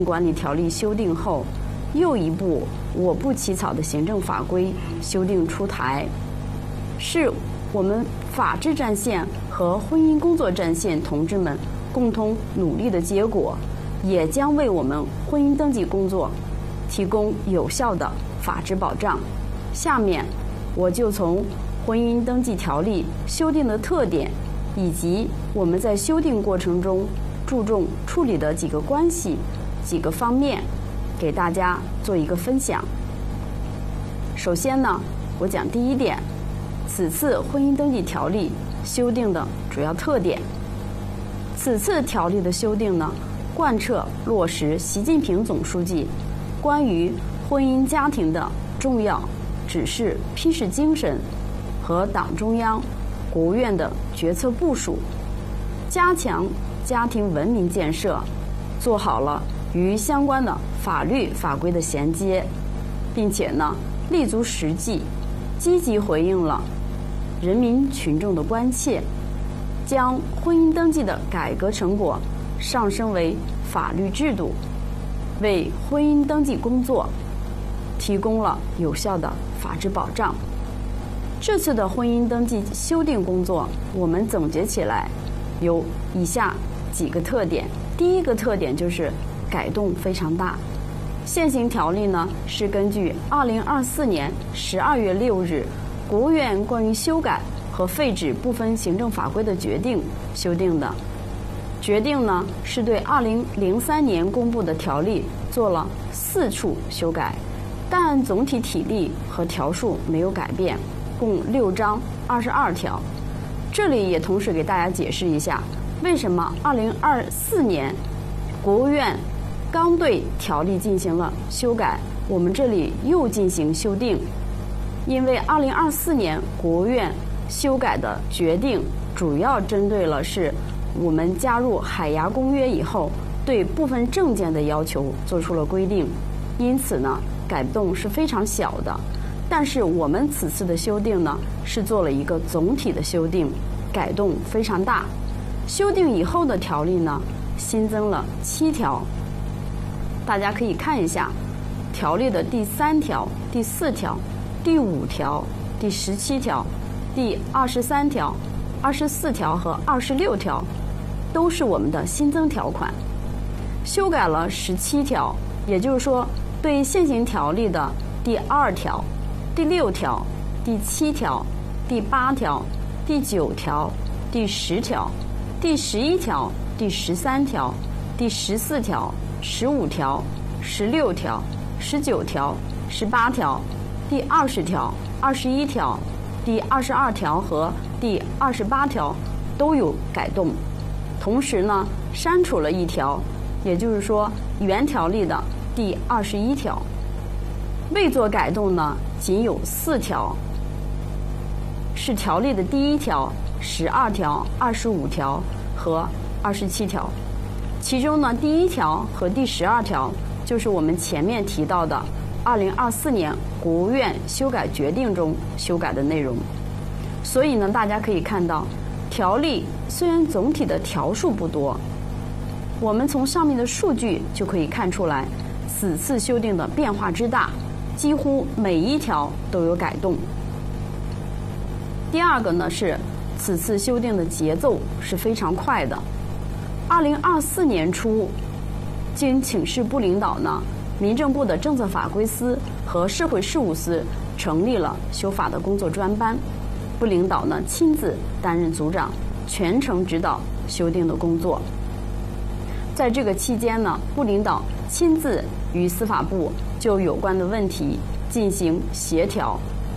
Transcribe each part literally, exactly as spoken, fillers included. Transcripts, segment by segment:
管理条例修订后，又一部我部起草的行政法规修订出台，是我们法治战线和婚姻工作战线同志们共同努力的结果，也将为我们婚姻登记工作提供有效的法治保障。下面我就从婚姻登记条例修订的特点，以及我们在修订过程中注重处理的几个关系、几个方面，给大家做一个分享。首先呢，我讲第一点，此次婚姻登记条例修订的主要特点。此次条例的修订呢，贯彻落实习近平总书记关于婚姻家庭的重要指示批示精神和党中央、国务院的决策部署，加强家庭文明建设，做好了与相关的法律法规的衔接，并且呢，立足实际，积极回应了人民群众的关切，将婚姻登记的改革成果上升为法律制度，为婚姻登记工作提供了有效的法治保障。这次的婚姻登记修订工作，我们总结起来有以下几个特点。第一个特点就是改动非常大。现行条例呢，是根据二零二四年十二月六日国务院关于修改和废止部分行政法规的决定修订的。决定呢，是对二零零三年公布的条例做了四处修改，但总体体例和条数没有改变，共六章二十二条。这里也同时给大家解释一下，为什么二零二四年国务院刚对条例进行了修改，我们这里又进行修订。因为二零二四年国务院修改的决定主要针对了是我们加入海牙公约以后对部分证件的要求做出了规定，因此呢，改动是非常小的。但是我们此次的修订呢，是做了一个总体的修订，改动非常大。修订以后的条例呢，新增了七条，大家可以看一下条例的第三条、第四条、第五条、第十七条、第二十三条、二十四条和二十六条都是我们的新增条款。修改了十七条，也就是说，对现行条例的第二条、第六条、第七条、第八条、第九条、第十条、第十一条、第十三条、第十四条、十五条、十六条、十九条、十八条、第二十条、二十一条、第二十二条和第二十八条都有改动。同时呢，删除了一条，也就是说原条例的第二十一条。未做改动呢，仅有四条，是条例的第一条、十二条、二十五条和二十七条。其中呢，第一条和第十二条就是我们前面提到的二零二四年国务院修改决定中修改的内容。所以呢，大家可以看到，条例虽然总体的条数不多，我们从上面的数据就可以看出来，此次修订的变化之大，几乎每一条都有改动。第二个呢，是此次修订的节奏是非常快的。二零二四年初，经请示部领导呢，民政部的政策法规司和社会事务司成立了修法的工作专班，部领导呢亲自担任组长，全程指导修订的工作。在这个期间呢，部领导亲自与司法部就有关的问题进行协调。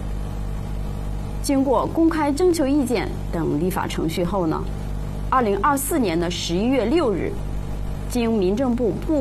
经过公开征求意见等立法程序后呢，二零二四年的十一月六日，经民政部部